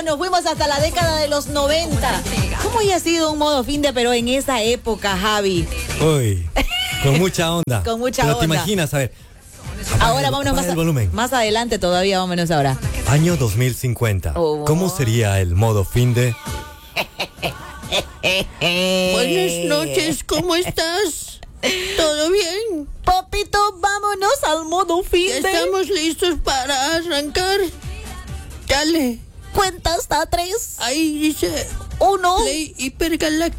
nos fuimos hasta la década de los 90. ¿Cómo haya sido un modo finde, pero en esa época, Javi? Uy, con mucha onda. Con mucha pero onda. ¿te imaginas? A ver. Ahora vámonos el volumen. más adelante todavía, vámonos ahora. Año 2050. Oh. ¿Cómo sería el modo finde? Buenas noches, ¿cómo estás? ¿Todo bien? Papito, vámonos al modo finde. ¿Estamos listos para arrancar? Dale. Cuenta hasta 3. Ahí dice 1. Play Hipergaláctico.